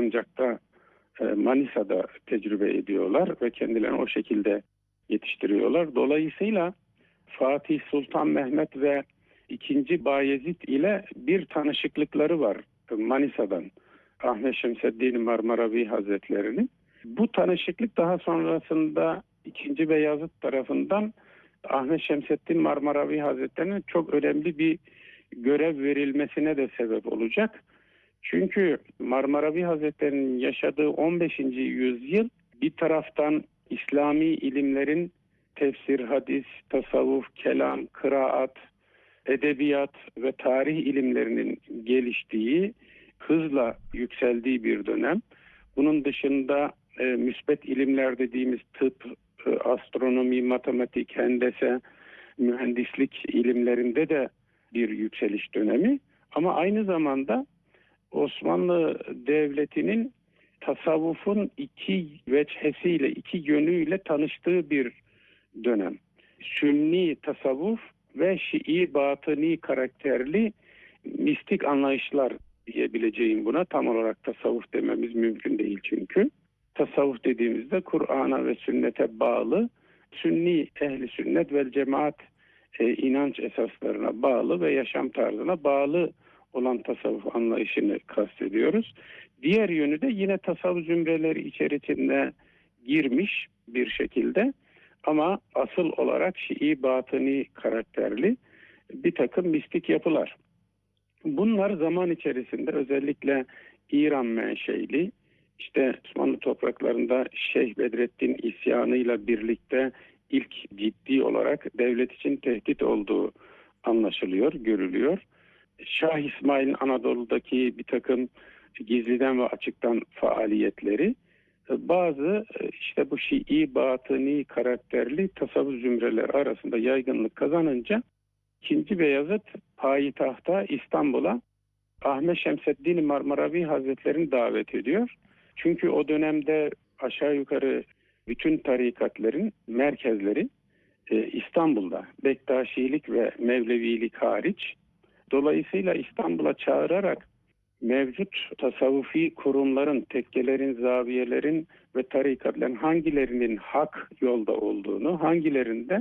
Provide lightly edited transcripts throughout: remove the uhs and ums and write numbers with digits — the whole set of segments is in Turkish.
Sancak'ta, Manisa'da tecrübe ediyorlar ve kendilerini o şekilde yetiştiriyorlar. Dolayısıyla Fatih Sultan Mehmet ve II. Bayezid ile bir tanışıklıkları var Manisa'dan, Ahmet Şemseddin Marmaravi Hazretleri'nin. Bu tanışıklık daha sonrasında II. Beyazıt tarafından Ahmet Şemseddin Marmaravi Hazretleri'ne çok önemli bir görev verilmesine de sebep olacak. Çünkü Marmaravi Hazretleri'nin yaşadığı 15. yüzyıl bir taraftan İslami ilimlerin tefsir, hadis, tasavvuf, kelam, kıraat, edebiyat ve tarih ilimlerinin geliştiği, hızla yükseldiği bir dönem. Bunun dışında müsbet ilimler dediğimiz tıp, astronomi, matematik, hendese, mühendislik ilimlerinde de bir yükseliş dönemi. Ama aynı zamanda Osmanlı Devleti'nin tasavvufun iki veçhesiyle, iki yönüyle tanıştığı bir dönem. Sünni tasavvuf ve Şii batıni karakterli mistik anlayışlar diyebileceğim buna. Tam olarak tasavvuf dememiz mümkün değil çünkü. Tasavvuf dediğimizde Kur'an'a ve sünnete bağlı, Sünni ehli sünnet ve cemaat inanç esaslarına bağlı ve yaşam tarzına bağlı olan tasavvuf anlayışını kastediyoruz. Diğer yönü de yine tasavvuf zümreleri içerisine girmiş bir şekilde ama asıl olarak Şii batıni karakterli bir takım mistik yapılar. Bunlar zaman içerisinde özellikle İran menşeli, işte Osmanlı topraklarında Şeyh Bedrettin isyanıyla birlikte ilk ciddi olarak devlet için tehdit olduğu anlaşılıyor, görülüyor. Şah İsmail'in Anadolu'daki bir takım gizliden ve açıktan faaliyetleri, bazı işte bu Şii batıni karakterli tasavvuf zümreler arasında yaygınlık kazanınca II. Beyazıt payitahta İstanbul'a Ahmet Şemseddin Marmaravi Hazretleri'ni davet ediyor. Çünkü o dönemde aşağı yukarı bütün tarikatların merkezleri İstanbul'da. Bektaşilik ve Mevlevilik hariç. Dolayısıyla İstanbul'a çağırarak mevcut tasavvufi kurumların, tekkelerin, zaviyelerin ve tarikatların hangilerinin hak yolda olduğunu, hangilerinde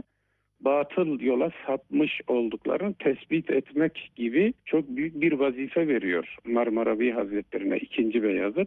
batıl yola sapmış olduklarını tespit etmek gibi çok büyük bir vazife veriyor Marmaravi Hazretlerine II. Beyazıt.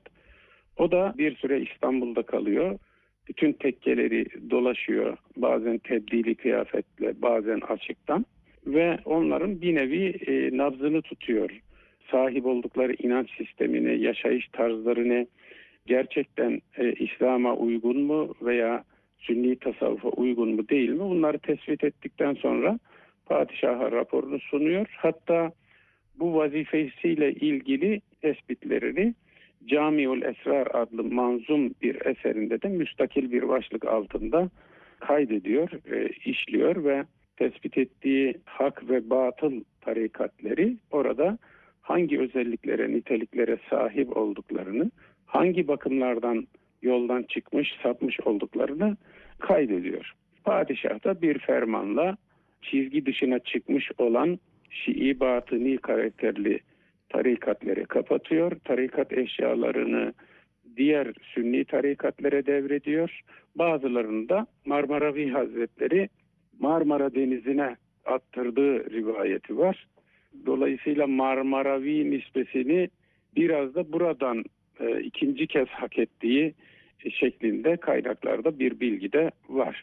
O da bir süre İstanbul'da kalıyor. Bütün tekkeleri dolaşıyor. Bazen tebdili kıyafetle, bazen açıktan. Ve onların bir nevi nabzını tutuyor. Sahip oldukları inanç sistemini, yaşayış tarzlarını gerçekten İslam'a uygun mu veya Sünni tasavvufa uygun mu değil mi? Bunları tespit ettikten sonra padişaha raporunu sunuyor. Hatta bu vazifesiyle ilgili tespitlerini Camiul Esrar adlı manzum bir eserinde de müstakil bir başlık altında kaydediyor, işliyor ve tespit ettiği hak ve batıl tarikatleri orada hangi özelliklere, niteliklere sahip olduklarını, hangi bakımlardan yoldan çıkmış, sapmış olduklarını kaydediyor. Padişah da bir fermanla çizgi dışına çıkmış olan Şii batıni karakterli tarikatları kapatıyor. Tarikat eşyalarını diğer Sünni tarikatlere devrediyor. Bazılarını da Marmaravi Hazretleri Marmara Denizi'ne attırdığı rivayeti var. Dolayısıyla Marmaravi nispesini biraz da buradan ikinci kez hak ettiği şeklinde kaynaklarda bir bilgi de var.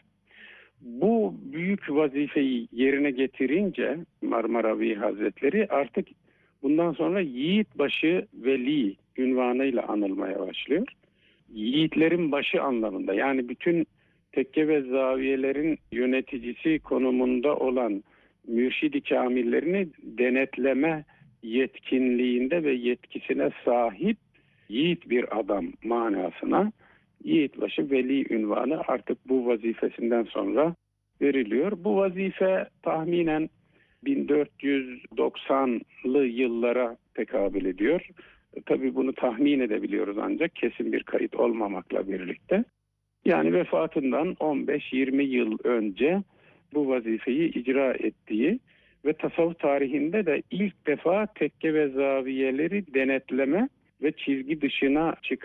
Bu büyük vazifeyi yerine getirince Marmaravi Hazretleri artık bundan sonra Yiğitbaşı Veli ünvanıyla anılmaya başlıyor. Yiğitlerin başı anlamında, yani bütün tekke ve zaviyelerin yöneticisi konumunda olan mürşid-i kamillerini denetleme yetkinliğinde ve yetkisine sahip yiğit bir adam manasına Yiğitbaşı Veli ünvanı artık bu vazifesinden sonra veriliyor. Bu vazife tahminen 1490'lı yıllara tekabül ediyor. Tabii bunu tahmin edebiliyoruz ancak kesin bir kayıt olmamakla birlikte. Yani vefatından 15-20 yıl önce bu vazifeyi icra ettiği ve tasavvuf tarihinde de ilk defa tekke ve zaviyeleri denetleme ve çizgi dışına çıkartma